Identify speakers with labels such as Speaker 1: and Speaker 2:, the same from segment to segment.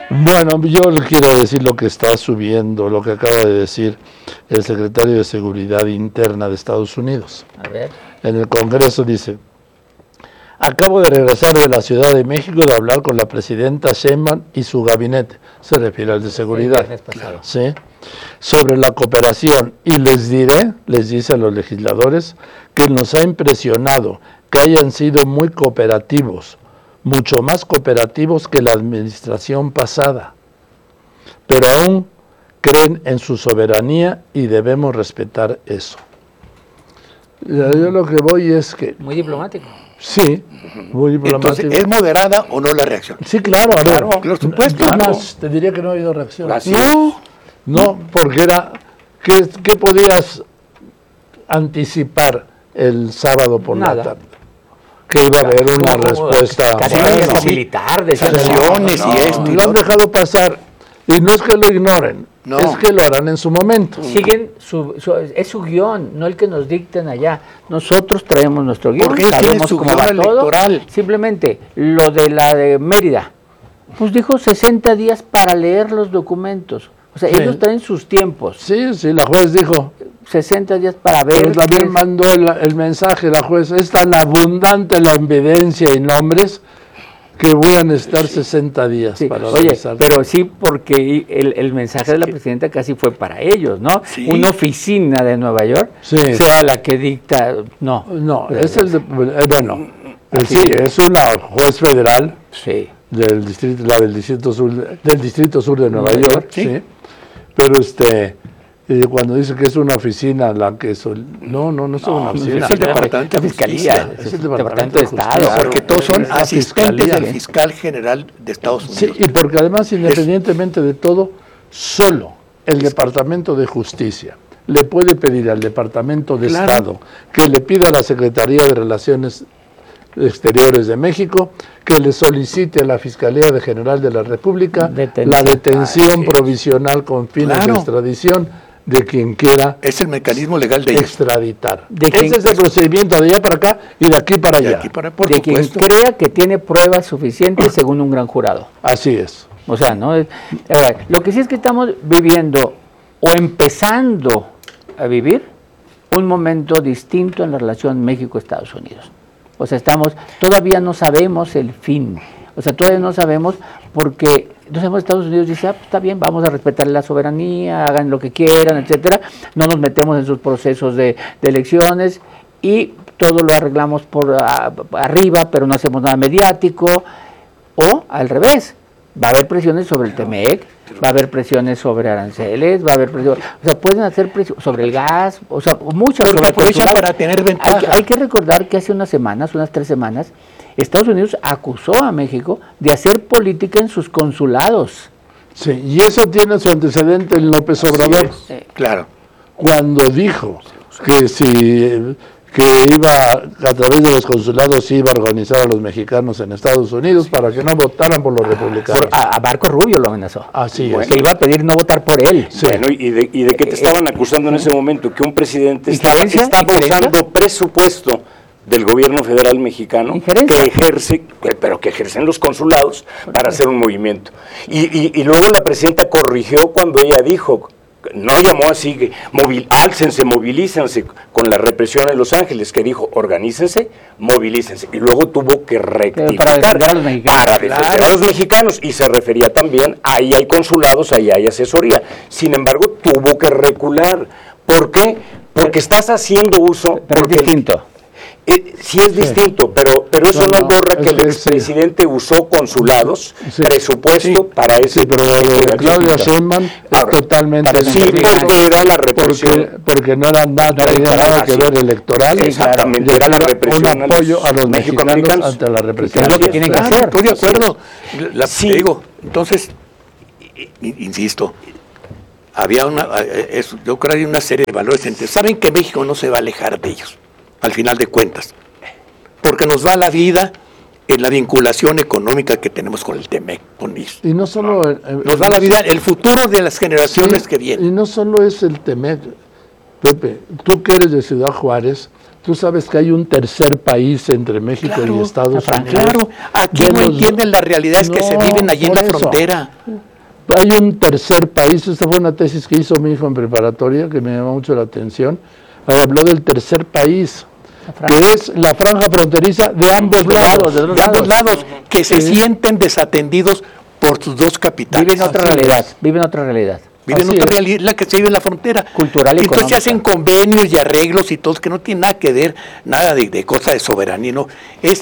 Speaker 1: Bueno, yo le quiero decir lo que está subiendo, lo que acaba de decir el secretario de Seguridad Interna de Estados Unidos.
Speaker 2: A ver.
Speaker 1: En el Congreso dice: acabo de regresar de la Ciudad de México de hablar con la presidenta Sheinbaum y su gabinete, se refiere al de seguridad, ¿sí?, sobre la cooperación, y les dice a los legisladores, que nos ha impresionado que hayan sido muy cooperativos, mucho más cooperativos que la administración pasada, pero aún creen en su soberanía y debemos respetar eso. Yo lo que voy es que...
Speaker 2: Muy diplomático.
Speaker 1: Sí, muy diplomático.
Speaker 3: Entonces, ¿es moderada o no la reacción?
Speaker 1: Sí, claro, a ver.
Speaker 3: Por supuesto.
Speaker 1: Más, te diría que no ha habido reacción.
Speaker 3: No,
Speaker 1: porque era... ¿Qué podías anticipar el sábado por la tarde? Que iba a haber una respuesta...
Speaker 2: Casi no militar, de
Speaker 3: sanciones y esto.
Speaker 1: Lo han dejado pasar. Y no es que lo ignoren, es que lo harán en su momento.
Speaker 2: Siguen es su guión, no el que nos dicten allá. Nosotros traemos nuestro guión,
Speaker 3: porque
Speaker 2: sabemos
Speaker 3: su
Speaker 2: cómo
Speaker 3: guión
Speaker 2: va
Speaker 3: electoral.
Speaker 2: Todo. Simplemente, lo de la de Mérida, pues dijo 60 días para leer los documentos. O sea, ellos traen sus tiempos.
Speaker 1: Sí, la juez dijo
Speaker 2: 60 días para ver.
Speaker 1: Pero también mandó el mensaje la juez: es tan abundante la evidencia y nombres que voy a necesitar 60 días para revisar.
Speaker 2: Pero sí, porque el mensaje de la presidenta casi fue para ellos, ¿no? Sí. Una oficina de Nueva York sea la que dicta. No,
Speaker 1: es el de, es una juez federal del distrito, la del distrito sur de Nueva York, sí. Pero cuando dice que es una oficina la que es no es una oficina,
Speaker 3: es el departamento de fiscalía,
Speaker 1: es el departamento de
Speaker 3: Estado, porque todos son asistentes del fiscal general de Estados Unidos.
Speaker 1: Sí, y porque además, independientemente de todo, solo el Departamento de Justicia le puede pedir al Departamento de Estado que le pida a la Secretaría de Relaciones Exteriores de México que le solicite a la Fiscalía General de la República la detención provisional con fines de extradición de quien quiera.
Speaker 3: Es el mecanismo legal de
Speaker 1: extraditar. Ese es el procedimiento de allá para acá y de aquí para allá.
Speaker 2: De quien crea que tiene pruebas suficientes según un gran jurado.
Speaker 1: Así es.
Speaker 2: O sea, ¿no? Lo que sí es que estamos viviendo o empezando a vivir un momento distinto en la relación México-Estados Unidos. O sea, todavía no sabemos el fin. O sea, todavía no sabemos porque Estados Unidos dice, pues está bien, vamos a respetar la soberanía, hagan lo que quieran, etcétera. No nos metemos en sus procesos de elecciones y todo lo arreglamos por arriba, pero no hacemos nada mediático. O al revés, va a haber presiones sobre el TEMEC, va a haber presiones sobre aranceles, va a haber presiones, o sea, pueden hacer presiones sobre el gas, o sea, muchas sobre
Speaker 3: para tener ventaja.
Speaker 2: Hay que recordar que hace unas 3 semanas, Estados Unidos acusó a México de hacer política en sus consulados.
Speaker 1: Sí, y eso tiene su antecedente en López Obrador.
Speaker 3: Claro.
Speaker 1: Cuando dijo que iba a través de los consulados iba a organizar a los mexicanos en Estados Unidos para que no votaran por los republicanos.
Speaker 2: A Marco Rubio lo amenazó.
Speaker 1: Así
Speaker 2: es. Que iba a pedir no votar por él.
Speaker 4: Sí. Bueno, ¿y de qué te estaban acusando en ese momento? Que un presidente estaba usando presupuesto del gobierno federal mexicano que ejercen los consulados para hacer un movimiento. Y luego la presidenta corrigió cuando ella dijo, no llamó así, que álcense, movilícense con la represión en Los Ángeles, que dijo, organícense, movilícense, y luego tuvo que rectificar para defender a los mexicanos, y se refería también, ahí hay consulados, ahí hay asesoría, sin embargo tuvo que recular. ¿Por qué? Porque estás haciendo uso...
Speaker 2: Pero es distinto.
Speaker 4: Sí es distinto, pero eso no borra que el expresidente usó consulados, presupuesto para ese...
Speaker 1: Sí, pero Claudia Sheinbaum es totalmente...
Speaker 4: porque era la represión.
Speaker 1: Porque no era nada que ver electoral.
Speaker 4: Exactamente, era la represión.
Speaker 1: Un apoyo a los mexicanos ante la represión.
Speaker 2: Es lo que tienen que hacer.
Speaker 3: Estoy de acuerdo. Digo, entonces, insisto, yo creo que hay una serie de valores. Saben que México no se va a alejar de ellos, al final de cuentas, porque nos va la vida en la vinculación económica que tenemos con el TEMEC, con IS.
Speaker 1: Y no solo...
Speaker 3: nos va la vida, el futuro de las generaciones que vienen.
Speaker 1: Y no solo es el TEMEC, Pepe, tú que eres de Ciudad Juárez, Tú sabes que hay un tercer país entre México y Estados Unidos.
Speaker 3: Claro, aquí no entienden las realidades que se viven allí en la frontera.
Speaker 1: Hay un tercer país, esta fue una tesis que hizo mi hijo en preparatoria, que me llamó mucho la atención. Habló del tercer país, que es la franja fronteriza de ambos lados.
Speaker 3: De ambos lados, que se sienten desatendidos por sus dos capitales.
Speaker 2: Viven otra realidad. Viven otra realidad
Speaker 3: la que se vive en la frontera.
Speaker 2: Cultural y
Speaker 3: entonces se hacen convenios y arreglos y todo, que no tiene nada que ver, nada de cosa de soberanía, ¿no?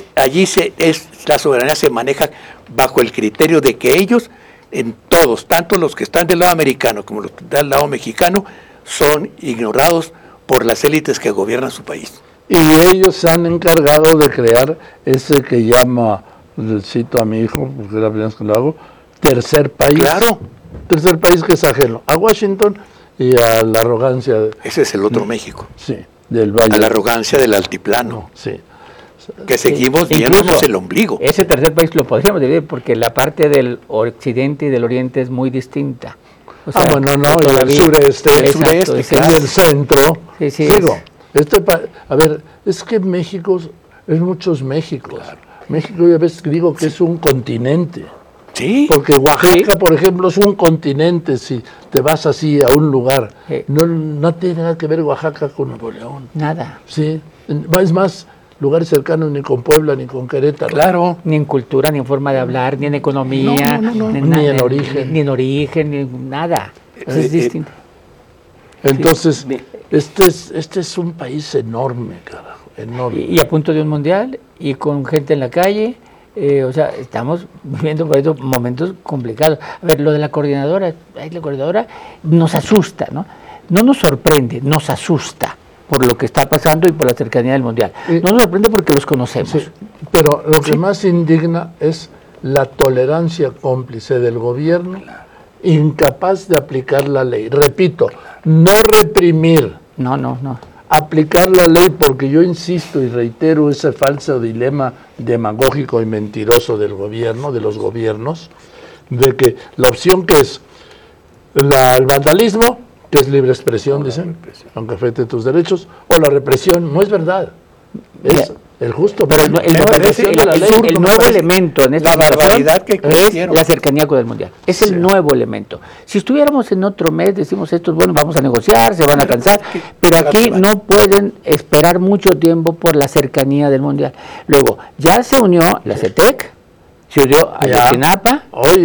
Speaker 3: La soberanía se maneja bajo el criterio de que ellos, en todos, tanto los que están del lado americano como los que están del lado mexicano, son ignorados por las élites que gobiernan su país.
Speaker 1: Y ellos se han encargado de crear ese que llama, cito a mi hijo, porque es la primera vez que lo hago, tercer país.
Speaker 3: Claro.
Speaker 1: Tercer país que es ajeno a Washington y a la arrogancia.
Speaker 3: Ese es el otro México.
Speaker 1: Sí, del Valle.
Speaker 3: A la arrogancia del altiplano.
Speaker 1: Sí.
Speaker 3: Que seguimos viéndonos el ombligo.
Speaker 2: Ese tercer país lo podríamos dividir porque la parte del occidente y del oriente es muy distinta. O sea,
Speaker 1: bueno, no, el sureste,
Speaker 2: exacto,
Speaker 1: y el centro.
Speaker 2: Sí,
Speaker 1: digo, a ver, es que México es muchos Méxicos. Claro. México, ya ves, digo que es un continente.
Speaker 3: Sí.
Speaker 1: Porque Oaxaca, por ejemplo, es un continente. Si te vas así a un lugar, no tiene nada que ver Oaxaca con Nuevo León.
Speaker 2: Nada.
Speaker 1: Sí, es más, lugares cercanos ni con Puebla ni con Querétaro.
Speaker 3: Claro.
Speaker 2: Ni en cultura, ni en forma de hablar, ni en economía,
Speaker 1: ni en origen.
Speaker 2: Ni en origen, ni nada. Es distinto.
Speaker 1: Entonces, este es un país enorme, carajo, enorme.
Speaker 2: Y a punto de un mundial, y con gente en la calle. O sea, estamos viviendo por eso momentos complicados. A ver, lo de la coordinadora nos asusta, ¿no? No nos sorprende, nos asusta por lo que está pasando y por la cercanía del Mundial. No nos sorprende porque los conocemos.
Speaker 1: Sí, pero lo que más indigna es la tolerancia cómplice del gobierno, incapaz de aplicar la ley. Repito, no reprimir.
Speaker 2: No.
Speaker 1: Aplicar la ley, porque yo insisto y reitero ese falso dilema demagógico y mentiroso del gobierno, de los gobiernos, de que la opción que es el vandalismo, que es libre expresión, dicen, aunque afecte tus derechos, o la represión, no es verdad. Es el justo, pero
Speaker 2: el nuevo elemento en esta
Speaker 3: barbaridad que
Speaker 2: es la cercanía con el Mundial. Es el nuevo elemento. Si estuviéramos en otro mes, decimos estos, bueno, vamos a negociar, se van a cansar, pero aquí no pueden esperar mucho tiempo por la cercanía del Mundial. Luego, ya se unió la CETEC, se unió a Ayotzinapa,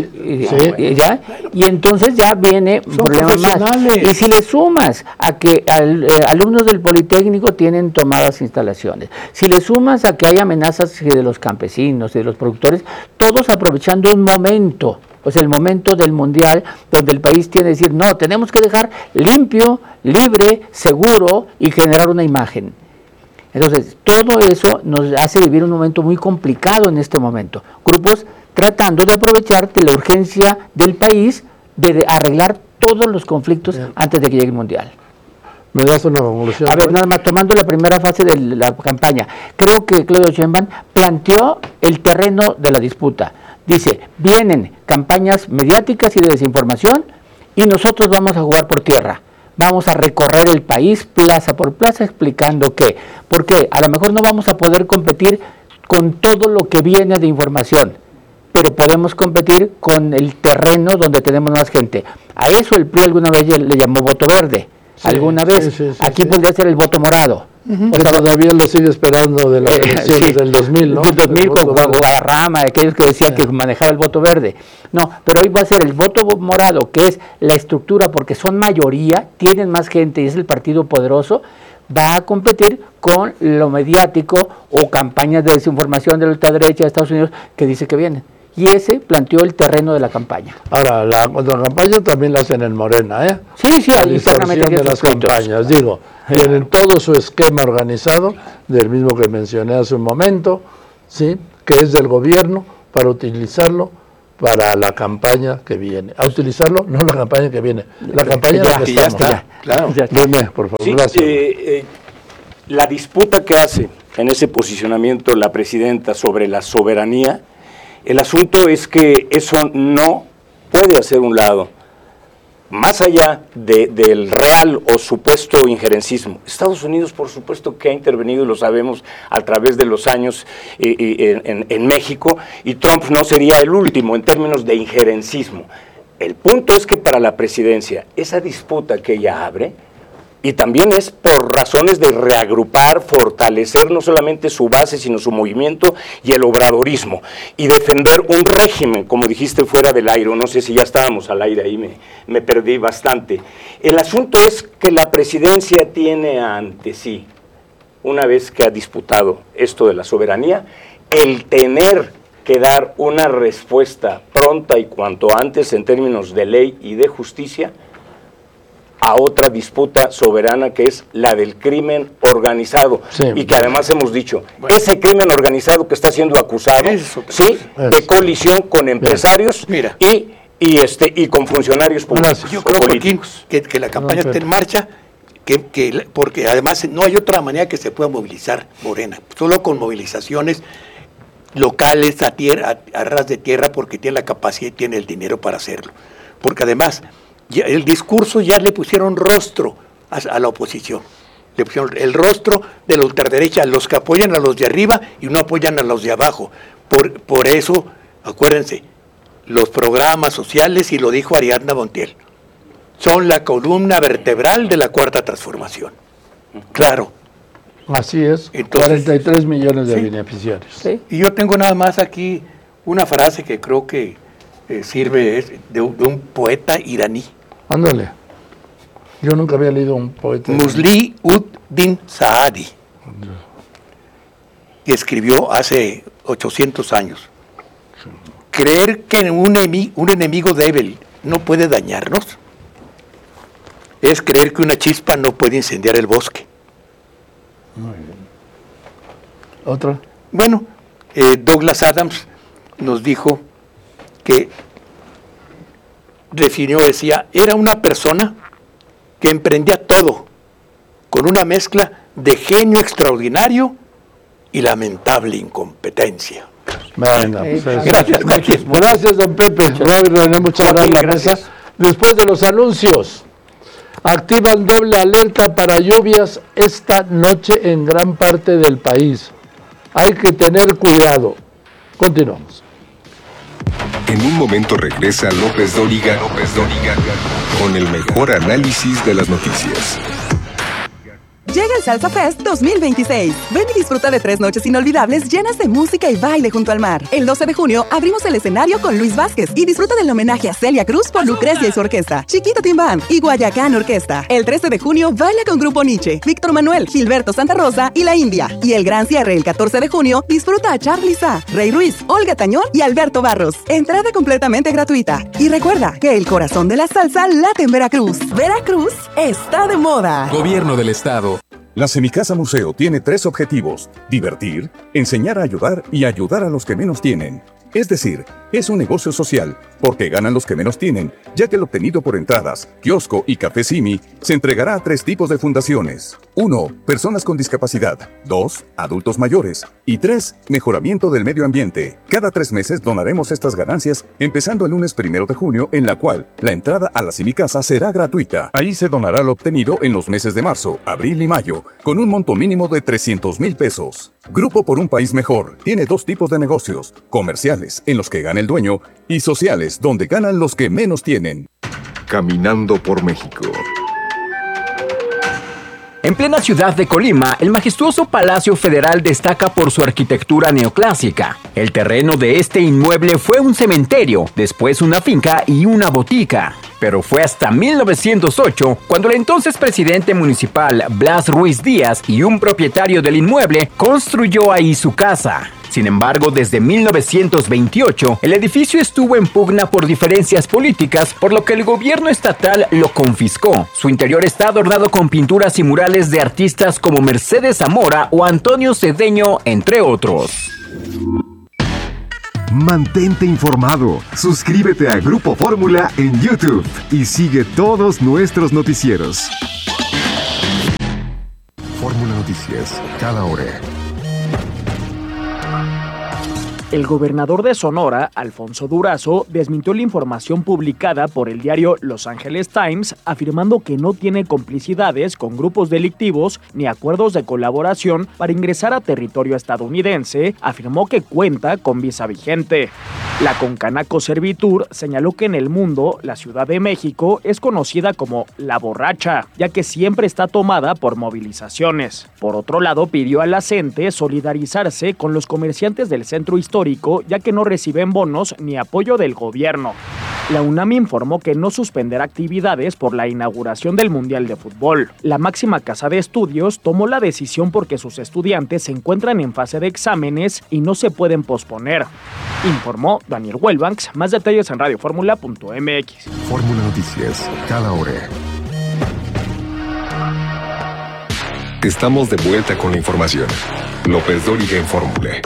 Speaker 2: y entonces ya viene un problema más. Y si le sumas a que alumnos del Politécnico tienen tomadas instalaciones, si le sumas a que hay amenazas de los campesinos y de los productores, todos aprovechando un momento, o sea, el momento del Mundial, donde el país tiene que decir, no, tenemos que dejar limpio, libre, seguro y generar una imagen. Entonces, todo eso nos hace vivir un momento muy complicado en este momento. Grupos tratando de aprovechar de la urgencia del país de arreglar todos los conflictos antes de que llegue el Mundial.
Speaker 1: ¿Me das una conclusión?
Speaker 2: A ver, nada más, tomando la primera fase de la campaña, creo que Claudio Sheinbaum planteó el terreno de la disputa. Dice, vienen campañas mediáticas y de desinformación y nosotros vamos a jugar por tierra. Vamos a recorrer el país plaza por plaza explicando qué. ¿Por qué? A lo mejor no vamos a poder competir con todo lo que viene de información, pero podemos competir con el terreno donde tenemos más gente. A eso el PRI alguna vez le llamó voto verde. Alguna vez. Aquí podría ser el voto morado.
Speaker 1: O sea, todavía lo sigue esperando de las elecciones del 2000, ¿no?
Speaker 2: Del 2000 con Guadarrama, aquellos que decían que manejaba el voto verde. No, pero hoy va a ser el voto morado, que es la estructura, porque son mayoría, tienen más gente y es el partido poderoso, va a competir con lo mediático o campañas de desinformación de la ultraderecha de Estados Unidos que dice que vienen. Y ese planteó el terreno de la campaña.
Speaker 1: Ahora, la contracampaña también la hacen en Morena, ¿eh?
Speaker 2: Sí,
Speaker 1: la distorsión de las campañas, digo. Tienen todo su esquema organizado, del mismo que mencioné hace un momento, ¿sí? Que es del gobierno, para utilizarlo para la campaña que viene. A utilizarlo, no la campaña que viene, la campaña en la que estamos.
Speaker 3: Claro.
Speaker 1: Dime, por favor.
Speaker 4: Sí,
Speaker 1: gracias.
Speaker 4: La disputa que hace en ese posicionamiento la presidenta sobre la soberanía, el asunto es que eso no puede hacer un lado más allá del real o supuesto injerencismo, Estados Unidos por supuesto que ha intervenido, y lo sabemos a través de los años en México, y Trump no sería el último en términos de injerencismo. El punto es que para la presidencia, esa disputa que ella abre, y también es por razones de reagrupar, fortalecer no solamente su base, sino su movimiento y el obradorismo, y defender un régimen, como dijiste fuera del aire, no sé si ya estábamos al aire, ahí me perdí bastante. El asunto es que la presidencia tiene ante sí, una vez que ha disputado esto de la soberanía, el tener que dar una respuesta pronta y cuanto antes en términos de ley y de justicia a otra disputa soberana que es la del crimen organizado, y que además hemos dicho, ese crimen organizado que está siendo acusado, de colisión con empresarios y con funcionarios públicos.
Speaker 3: Yo creo, Joaquín, que la campaña está en marcha, porque además no hay otra manera que se pueda movilizar Morena, solo con movilizaciones locales a ras de tierra, porque tiene la capacidad y tiene el dinero para hacerlo, porque además el discurso ya le pusieron rostro a la oposición, le pusieron el rostro de la ultraderecha, los que apoyan a los de arriba y no apoyan a los de abajo. Por eso, acuérdense, los programas sociales, y lo dijo Ariadna Montiel, son la columna vertebral de la Cuarta Transformación. Claro.
Speaker 1: Así es. Entonces, 43 millones de beneficiarios.
Speaker 3: Sí. Y yo tengo nada más aquí una frase que creo que sirve de un poeta iraní.
Speaker 1: Ándale. Yo nunca había leído un poeta.
Speaker 3: Musli ud-Din Saadi. Que escribió hace 800 años. Creer que un enemigo débil no puede dañarnos es creer que una chispa no puede incendiar el bosque.
Speaker 1: Muy bien. ¿Otra?
Speaker 3: Bueno, Douglas Adams nos dijo que decía, era una persona que emprendía todo con una mezcla de genio extraordinario y lamentable incompetencia.
Speaker 1: Venga, gracias, don Pepe. Muchas gracias. Después de los anuncios, activan doble alerta para lluvias esta noche en gran parte del país. Hay que tener cuidado. Continuamos.
Speaker 5: En un momento regresa López Dóriga con el mejor análisis de las noticias.
Speaker 6: Llega el Salsa Fest 2026. Ven y disfruta de 3 noches inolvidables llenas de música y baile junto al mar. El 12 de junio abrimos el escenario con Luis Vázquez y disfruta del homenaje a Celia Cruz por Lucrecia y su orquesta, Chiquito Timbán y Guayacán Orquesta. El 13 de junio baila con Grupo Nietzsche, Víctor Manuel, Gilberto Santa Rosa y La India. Y el gran cierre el 14 de junio disfruta a Charly Sá, Rey Ruiz, Olga Tañón y Alberto Barros. Entrada completamente gratuita. Y recuerda que el corazón de la salsa late en Veracruz. Veracruz está de moda.
Speaker 7: Gobierno del Estado.
Speaker 8: La Semicasa Museo tiene 3 objetivos: divertir, enseñar a ayudar y ayudar a los que menos tienen. Es decir, es un negocio social, porque ganan los que menos tienen, ya que el obtenido por entradas, kiosco y café Simi se entregará a 3 tipos de fundaciones. 1. Personas con discapacidad. 2. Adultos mayores. Y 3. Mejoramiento del medio ambiente. Cada 3 meses donaremos estas ganancias, empezando el lunes 1 de junio, en la cual la entrada a la Semicasa será gratuita. Ahí se donará lo obtenido en los meses de marzo, abril y mayo, con un monto mínimo de 300,000 pesos. Grupo por un País Mejor tiene 2 tipos de negocios: comerciales, en los que gana el dueño, y sociales, donde ganan los que menos tienen.
Speaker 5: Caminando por México.
Speaker 7: En plena ciudad de Colima, el majestuoso Palacio Federal destaca por su arquitectura neoclásica. El terreno de este inmueble fue un cementerio, después una finca y una botica. Pero fue hasta 1908 cuando el entonces presidente municipal Blas Ruiz Díaz y un propietario del inmueble construyó ahí su casa. Sin embargo, desde 1928, el edificio estuvo en pugna por diferencias políticas, por lo que el gobierno estatal lo confiscó. Su interior está adornado con pinturas y murales de artistas como Mercedes Zamora o Antonio Cedeño, entre otros.
Speaker 9: Mantente informado. Suscríbete a Grupo Fórmula en YouTube y sigue todos nuestros noticieros.
Speaker 5: Fórmula Noticias, cada hora.
Speaker 10: El gobernador de Sonora, Alfonso Durazo, desmintió la información publicada por el diario Los Angeles Times, afirmando que no tiene complicidades con grupos delictivos ni acuerdos de colaboración para ingresar a territorio estadounidense. Afirmó que cuenta con visa vigente. La Concanaco Servitur señaló que en el mundo la Ciudad de México es conocida como La Borracha, ya que siempre está tomada por movilizaciones. Por otro lado, pidió a la CENTE solidarizarse con los comerciantes del centro histórico, ya que no reciben bonos ni apoyo del gobierno. La UNAM informó que no suspenderá actividades por la inauguración del Mundial de Fútbol. La máxima casa de estudios tomó la decisión porque sus estudiantes se encuentran en fase de exámenes y no se pueden posponer. Informó Daniel Huelbanks. Más detalles en radioformula.mx.
Speaker 9: Fórmula Noticias, cada hora.
Speaker 5: Estamos de vuelta con la información. López Dóriga en Fórmula.